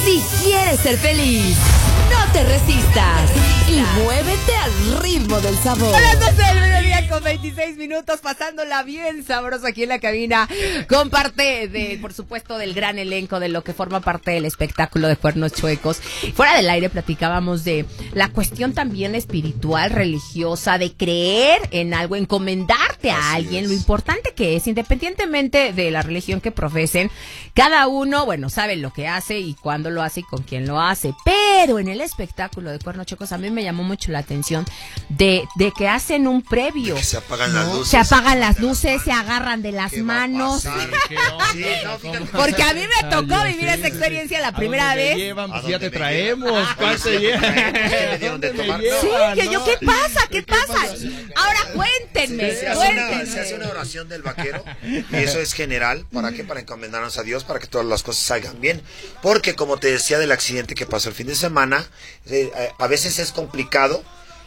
Si quieres ser feliz, no te resistas y muévete al ritmo del sabor. A las 12 del mediodía con 26 minutos, pasándola bien sabroso aquí en la cabina, con parte de, por supuesto, del gran elenco de lo que forma parte del espectáculo de Cuernos Chuecos. Fuera del aire platicábamos de la cuestión también espiritual, religiosa, de creer en algo, encomendarte a alguien, lo importante que es, independientemente de la religión que profesen, cada uno, bueno, sabe lo que hace y cuándo lo hace y con quién lo hace, pero en el espectáculo de Cuernos Chuecos a mí me llamó mucho la atención de que hacen un previo. Que se apagan las luces. Se apagan las luces, se agarran de las manos. Porque a mí me tocó vivir esa experiencia la primera vez. Llevan, pues ya te traemos. ¿Cuál se lleva? Sí, ¿qué pasa? ¿Qué pasa? Ahora cuéntenme. Se hace una oración del vaquero y eso es general. ¿Para qué? Para encomendarnos a Dios, para que todas las cosas salgan bien. Porque como te decía del accidente que pasó el fin de semana, a veces es complicado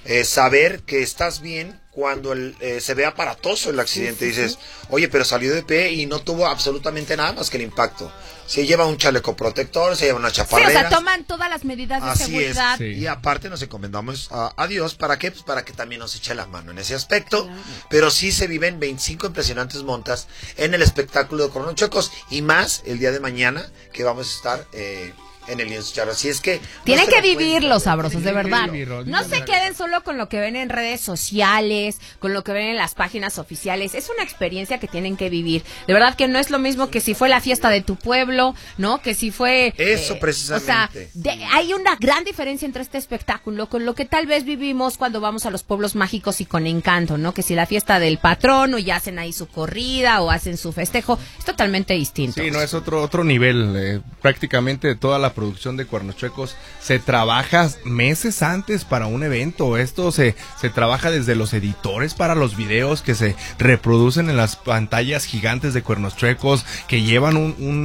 saber que estás bien cuando se ve aparatoso el accidente. Dices, oye, pero salió de pie y no tuvo absolutamente nada más que el impacto. Se lleva un chaleco protector, se lleva una chaparrera. Sí, o sea, toman todas las medidas de seguridad. Sí. Y aparte nos encomendamos a Dios. ¿Para qué? Pues para que también nos eche la mano en ese aspecto. Claro. Pero sí se viven 25 impresionantes montas en el espectáculo de Cuernos Chuecos. Y más el día de mañana que vamos a estar en el lienzo charro. Así es que tienen que vivirlo, sabrosos, de verdad. No se queden solo con lo que ven en redes sociales, con lo que ven en las páginas oficiales. Es una experiencia que tienen que vivir. De verdad que no es lo mismo que si fue la fiesta de tu pueblo, ¿no? Que si fue eso precisamente. O sea, hay una gran diferencia entre este espectáculo con lo que tal vez vivimos cuando vamos a los pueblos mágicos y con Encanto, ¿no? Que si la fiesta del patrón o ya hacen ahí su corrida o hacen su festejo, es totalmente distinto. Sí, no, es otro nivel. Prácticamente toda la producción de Cuernos Chuecos se trabaja meses antes para un evento. Esto se trabaja desde los editores para los videos que se reproducen en las pantallas gigantes de Cuernos Chuecos, que llevan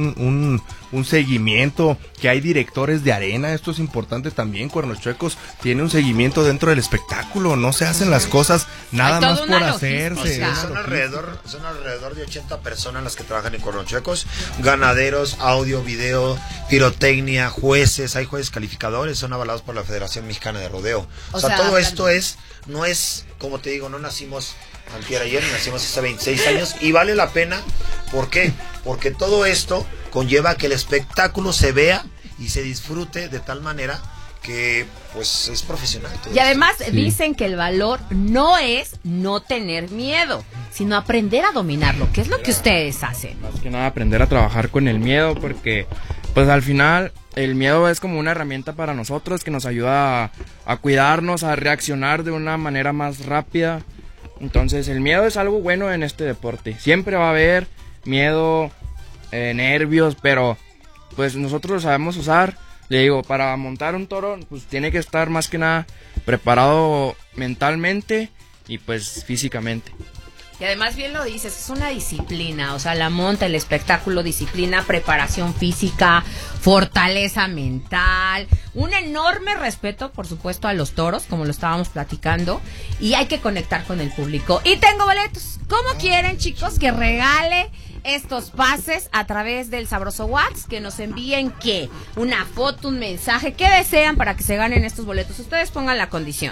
un seguimiento, que hay directores de arena. Esto es importante también. Cuernos Chuecos tiene un seguimiento dentro del espectáculo. No se hacen las cosas nada más por hacerse. Son alrededor de 80 personas las que trabajan en Cuernos Chuecos. Ganaderos, audio, video, pirotecnia, jueces, hay jueces calificadores, son avalados por la Federación Mexicana de Rodeo. O sea, todo esto no es, como te digo, no nacimos antier ayer, nacimos hace 26 años y vale la pena. ¿Por qué? Porque todo esto conlleva que el espectáculo se vea y se disfrute de tal manera que pues es profesional. Y además dicen que el valor no es no tener miedo, sino aprender a dominarlo, que es lo que ustedes hacen. Más que nada aprender a trabajar con el miedo, porque pues al final el miedo es como una herramienta para nosotros que nos ayuda a cuidarnos, a reaccionar de una manera más rápida. Entonces el miedo es algo bueno en este deporte. Siempre va a haber miedo, nervios, pero pues nosotros lo sabemos usar. Le digo, para montar un toro, pues tiene que estar más que nada preparado mentalmente y pues físicamente. Y además bien lo dices, es una disciplina, o sea, la monta, el espectáculo, disciplina, preparación física, fortaleza mental, un enorme respeto, por supuesto, a los toros, como lo estábamos platicando, y hay que conectar con el público. Y tengo boletos. ¿Cómo quieren, chicos, que regale estos pases a través del sabroso WhatsApp? Que nos envíen ¿qué? Una foto, un mensaje, ¿qué desean para que se ganen estos boletos? Ustedes pongan la condición.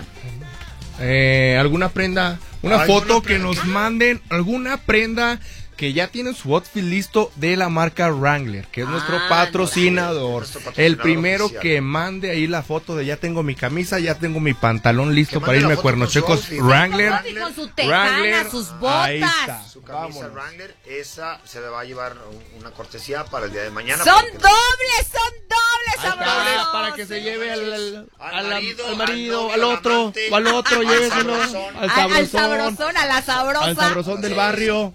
Alguna prenda, una foto que nos manden, alguna prenda que ya tienen su outfit listo de la marca Wrangler, que es nuestro patrocinador. El primero oficial que mande ahí la foto de ya tengo mi camisa, ya tengo mi pantalón listo para irme a Cuernos Chuecos. Wrangler, con su tejana, sus botas. Ahí está. Su camisa Wrangler, esa se le va a llevar una cortesía para el día de mañana. Son dobles, sabrosos. Para que se lleve al marido, al otro, lléveselo al sabrosón, a la sabrosa. Al sabrosón del barrio.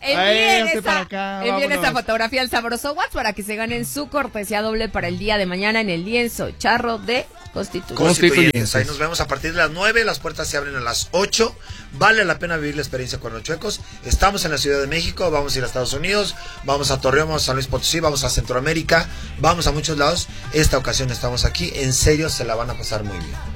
Envíen esa fotografía al sabroso WhatsApp para que se ganen su cortesía doble para el día de mañana en el lienzo charro de Constituyentes. Ahí nos vemos a partir de las 9, las puertas se abren a las 8. Vale la pena vivir la experiencia Cuernos Chuecos. Estamos en la Ciudad de México, vamos a ir a Estados Unidos, vamos a Torreón, vamos a San Luis Potosí, vamos a Centroamérica, vamos a muchos lados. Esta ocasión estamos aquí, en serio se la van a pasar muy bien.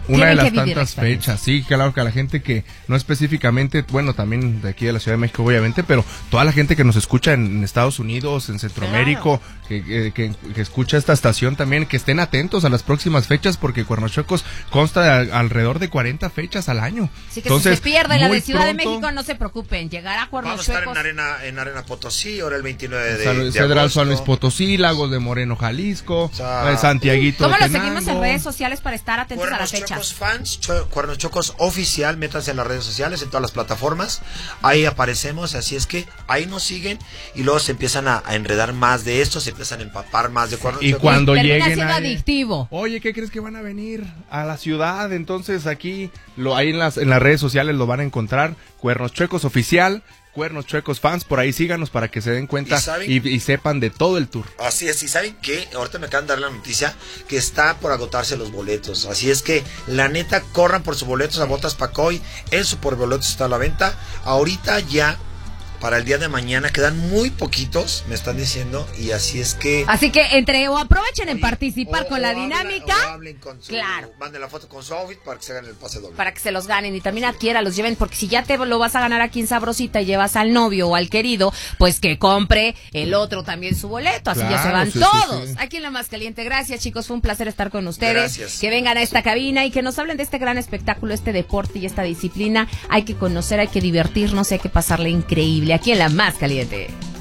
una de Tienen las que vivir la tantas experiencia. fechas, sí, claro que a la gente que no específicamente, bueno, también de aquí de la Ciudad de México obviamente, pero toda la gente que nos escucha en Estados Unidos, en Centroamérica, que escucha esta estación también, que estén atentos a las próximas fechas, porque Cuernos Chuecos consta de alrededor de 40 fechas al año. Así que si se pierde la muy de Ciudad de pronto, México, no se preocupen, llegará a Cuernos Vamos a estar Chuecos. en Arena Potosí, ahora el 29 de Federal agosto. San Luis Potosí, Lagos de Moreno, Jalisco, O sea, Santiaguito ¿Cómo de lo seguimos en Tenango. redes sociales para estar atentos a las Cuernos fechas? Chuecos fans, Cuernos Chuecos oficial, métanse en las redes sociales, en todas las plataformas, ahí aparecemos, así es que ahí nos siguen y luego se empiezan a enredar más de esto, se empiezan a empapar más de Cuernos Y Chuecos. cuando Termina lleguen siendo ahí, adictivo. oye, ¿qué crees que van a venir a la ciudad? Entonces aquí, ahí en las redes sociales lo van a encontrar, Cuernos Chuecos oficial, Cuernos Chuecos fans, por ahí síganos para que se den cuenta y sepan de todo el tour. Así es, y saben que ahorita me acaban de dar la noticia que está por agotarse los boletos, así es que la neta corran por sus boletos a Botas Pacoy, el Superboletos está a la venta, ahorita ya para el día de mañana quedan muy poquitos, me están diciendo, y así es que... Así que aprovechen en participar con la dinámica. Hablen con su, Claro. manden la foto con su outfit para que se hagan el pase doble. Para que se los ganen y también los lleven, porque si ya te lo vas a ganar aquí en Sabrosita y llevas al novio o al querido, pues que compre el otro también su boleto, así ya se Claro, van sí, todos. sí. Aquí en La Más Caliente. Gracias, chicos, fue un placer estar con ustedes. Gracias. Que vengan a esta cabina y que nos hablen de este gran espectáculo, este deporte y esta disciplina. Hay que conocer, hay que divertirnos, hay que pasarle increíble aquí en La Más Caliente.